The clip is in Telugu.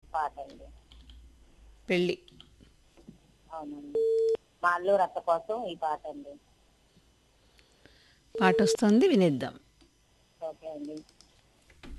పాట అండి. పెళ్ళి. అవునండి. మా అల్లూరు అత్త కోసం ఈ పాట అండి. పాట వస్తుంది, వినేద్దాం. ఓకే అండి.